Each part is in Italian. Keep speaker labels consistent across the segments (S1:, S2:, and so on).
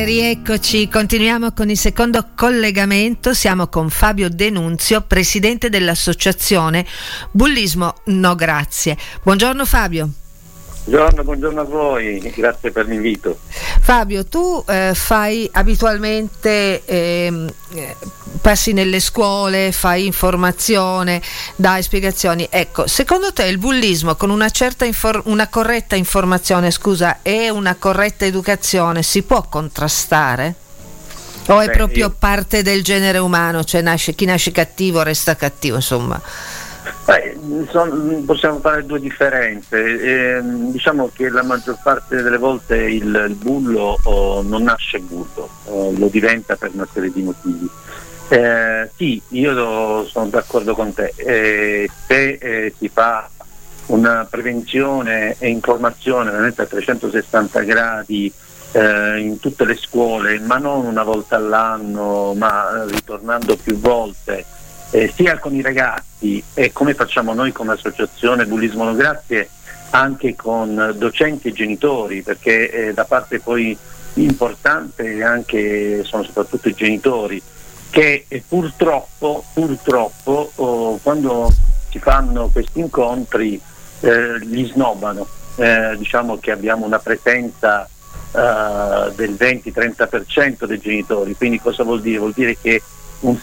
S1: Rieccoci, continuiamo con il secondo collegamento. Siamo con Fabio Denunzio, presidente dell'associazione Bullismo No Grazie. Buongiorno Fabio.
S2: Buongiorno a voi, grazie per l'invito.
S1: Fabio, tu fai abitualmente, passi nelle scuole, fai informazione, dai spiegazioni. Ecco, secondo te il bullismo con una certa una corretta informazione, e una corretta educazione si può contrastare? O è proprio parte del genere umano, cioè chi nasce cattivo resta cattivo, insomma?
S2: Possiamo fare due differenze. Diciamo che la maggior parte delle volte il bullo non nasce bullo, lo diventa per una serie di motivi. Sì, io sono d'accordo con te. Se si fa una prevenzione e informazione veramente a 360 gradi in tutte le scuole, ma non una volta all'anno, ma ritornando più volte, sia con i ragazzi e come facciamo noi come associazione Bullismo No Grazie, anche con docenti e genitori, perché da parte poi importante anche sono soprattutto i genitori che purtroppo quando si fanno questi incontri li snobbano. Diciamo che abbiamo una presenza del 20-30% dei genitori, quindi cosa vuol dire? Vuol dire che un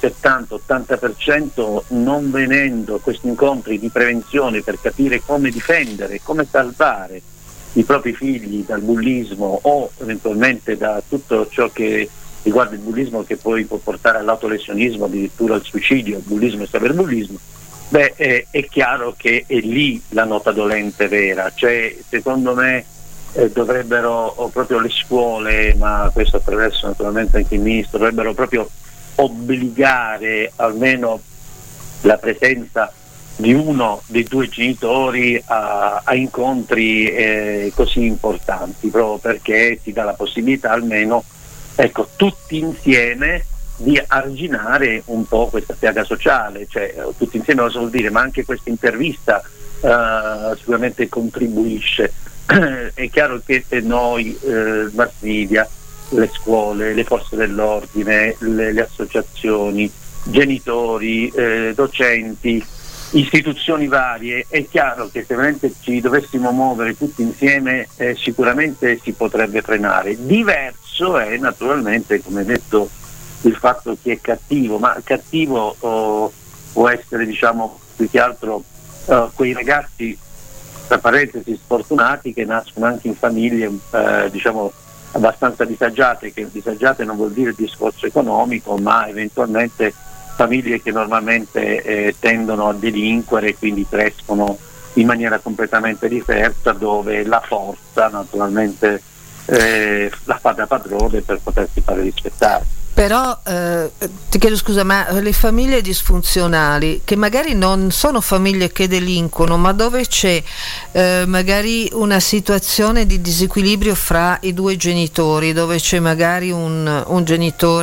S2: 70-80% non venendo a questi incontri di prevenzione per capire come difendere, come salvare i propri figli dal bullismo o eventualmente da tutto ciò che riguarda il bullismo, che poi può portare all'autolesionismo, addirittura al suicidio, al bullismo e cyberbullismo, è chiaro che è lì la nota dolente vera. Cioè, secondo me dovrebbero proprio le scuole, ma questo attraverso naturalmente anche il ministro, dovrebbero proprio obbligare almeno la presenza di uno dei due genitori a incontri così importanti, proprio perché si dà la possibilità almeno, tutti insieme di arginare un po' questa piaga sociale. Cioè, tutti insieme cosa vuol dire? Ma anche questa intervista sicuramente contribuisce. È chiaro che se noi mass media, le scuole, le forze dell'ordine, le associazioni, genitori, docenti, istituzioni varie, è chiaro che se veramente ci dovessimo muovere tutti insieme sicuramente si potrebbe frenare. Diverso è naturalmente, come detto, il fatto che è cattivo, ma cattivo può essere, diciamo, più che altro quei ragazzi, tra parentesi, sfortunati, che nascono anche in famiglie diciamo abbastanza disagiate, che disagiate non vuol dire discorso economico, ma eventualmente famiglie che normalmente tendono a delinquere, quindi crescono in maniera completamente diversa, dove la forza naturalmente la fa da padrone per potersi fare rispettare.
S1: Però ti chiedo scusa, ma le famiglie disfunzionali, che magari non sono famiglie che delinquono, ma dove c'è magari una situazione di disequilibrio fra i due genitori, dove c'è magari un genitore